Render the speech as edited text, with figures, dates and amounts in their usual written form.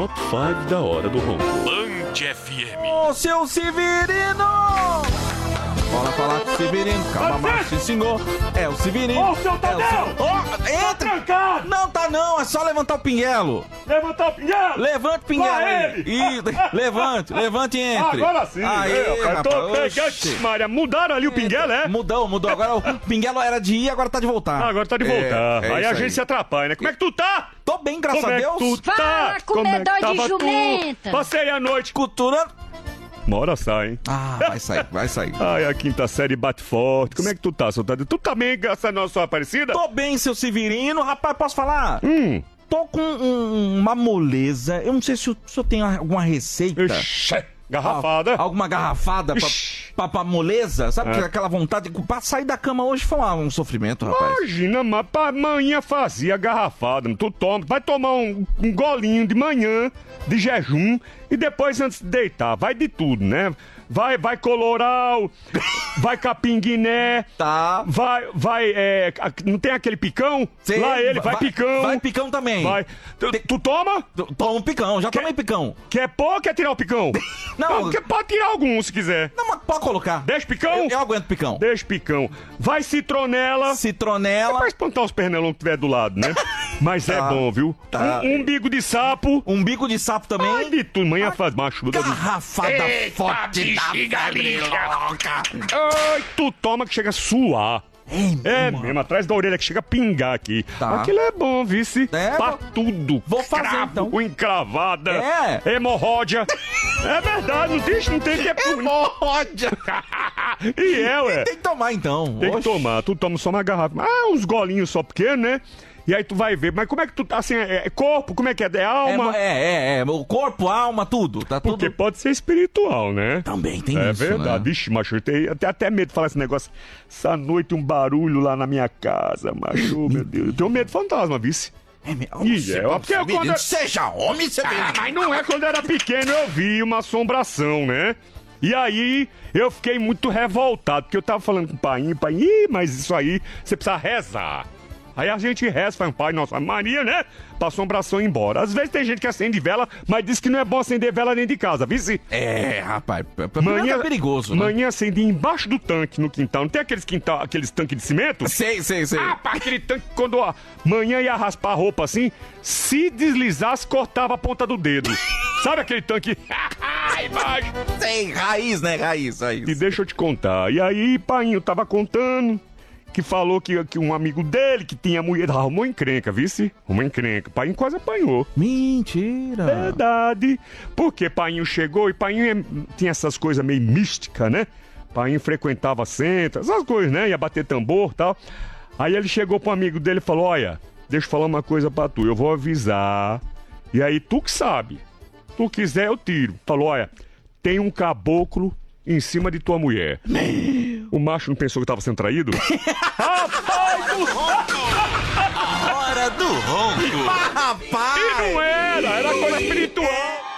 Top 5 da hora do ronco. Band FM. Ô, seu Severino! Bora falar com o Severino. Calma, macho, sim, senhor. É o Severino. Ô, seu Tadeu! Entra! Trancado! Não tá não, é só levantar o pinguelo. Levantar o pinguelo! Levante o pinguelo Vai aí. ele! levante e entre. Agora sim! Aí, eu tô rapaz, pegando. oxi. Maria, mudaram ali o pinguelo, é? Mudou. Agora o pinguelo era de ir, agora tá de voltar. Agora tá de voltar. Aí a gente se atrapalha, né? Como é que tu tá? Tô bem, graças Como a é Deus. que tu tá? Fala, Como é que comedor de tava jumenta. tu? Passei a noite. Cultura... Uma hora sai, hein? Ah, vai sair. Ai, a quinta série bate forte. Como é que tu tá, seu Tadeu? Tu tá bem, graças a nossa Aparecida? Tô bem, seu Severino. Rapaz, posso falar? Tô com uma moleza. Eu não sei se o senhor tem alguma receita. Ixi, garrafada. Alguma garrafada pra moleza? Sabe É. aquela vontade de... Pra sair da cama hoje foi um sofrimento, rapaz. Imagina, mas pra manhã fazia garrafada. Tu toma, vai tomar um golinho de manhã, de jejum, e depois antes de deitar. Vai de tudo, né? Vai coloral, vai capim-guiné, Tá. não tem aquele picão? Sei, Lá ele, vai picão. Vai picão também. Vai. Tu toma? Toma um picão, já tomei picão. Quer pôr ou quer tirar o picão? Não. Quer pode tirar algum se quiser. Não, mas pode colocar. Deixa picão? Eu aguento picão. Deixa picão. Vai citronela. Citronela. Pra espantar os pernilongos que tiver do lado, né? Mas é bom, viu? Tá. Um umbigo de sapo. Um bico de sapo também. Ai, de tudo. Manhã faz machuda. Garrafada forte da febre louca. Ai, tu toma que chega a suar. É mesmo, atrás da orelha que chega a pingar aqui. Tá. Aquilo é bom, vice. É, Pra tudo. vou fazer, Cravo, então. encravada. É. Hemorródia. É verdade, não tem que... Hemorródia. E ué. Tem que tomar, então. Tem que Oxe. tomar, tu toma só uma garrafa. Uns golinhos só pequenos, né? E aí tu vai ver, mas como é que tu tá assim, é corpo, como é que é? É alma? O corpo, a alma, tudo. Tá tudo... Porque pode ser espiritual, né? Também tem É isso, verdade. né? Vixe, macho, eu tenho até medo de falar esse negócio. Essa noite um barulho lá na minha casa, macho, meu Deus. Eu tenho medo de fantasma, vice. É mesmo. Porque eu quando... Seja homem, Severino. Mas não é quando eu era pequeno, eu vi uma assombração, né? E aí, eu fiquei muito revoltado, porque eu tava falando com o pai, mas isso aí, você precisa rezar. Aí a gente reza, faz um Pai Nossa Maria, né? Pra assombração ir embora. Às vezes tem gente que acende vela, mas diz que não é bom acender vela dentro de casa, vice? É, rapaz. Manhã é perigoso, né? Manhã acende embaixo do tanque, no quintal. Não tem aqueles tanques de cimento? Sei. Pá, aquele tanque, quando a manhã ia raspar a roupa assim, se deslizasse, cortava a ponta do dedo. Sabe aquele tanque? Embaixo. Sei, raiz, né? Raiz. E deixa eu te contar. E aí, painho tava contando que falou que um amigo dele que tinha mulher arrumou encrenca, vice? Arrumou encrenca. Painho quase apanhou. Mentira. Verdade. Porque painho chegou e painho tinha essas coisas meio místicas, né? Painho frequentava centro, essas coisas, né? Ia bater tambor e tal. Aí ele chegou pro amigo dele e falou: olha, deixa eu falar uma coisa pra tu, eu vou avisar. E aí tu que sabe. Tu quiser, eu tiro. Falou: olha, tem um caboclo em cima de tua mulher. O macho não pensou que tava sendo traído? Rapaz do Hora do ronco. Rapaz. E não era coisa espiritual.